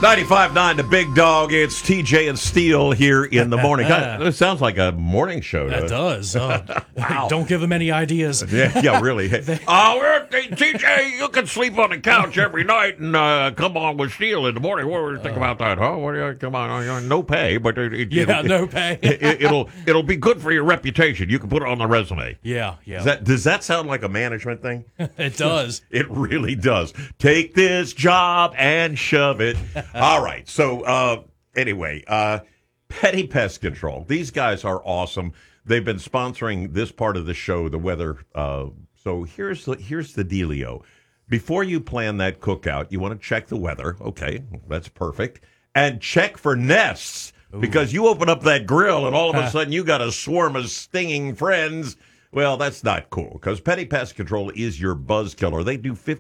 95.9 The Big Dog. It's TJ and Steele here in the morning. God, it sounds like a morning show. That does. Wow. Don't give them any ideas. Yeah, really. TJ, you can sleep on the couch every night and come on with Steele in the morning. What do you think about that? Huh? What do you, come on, no pay, but no pay. it'll be good for your reputation. You can put it on the resume. Yeah. Does that sound like a management thing? It does. It really does. Take this job and shove it. All right. So anyway, Petty Pest Control. These guys are awesome. They've been sponsoring this part of the show, the weather. So here's the dealio. Before you plan that cookout, you want to check the weather. Okay, that's perfect. And check for nests. Ooh. Because you open up that grill and all of a sudden you got a swarm of stinging friends. Well, that's not cool because Petty Pest Control is your buzz killer. They do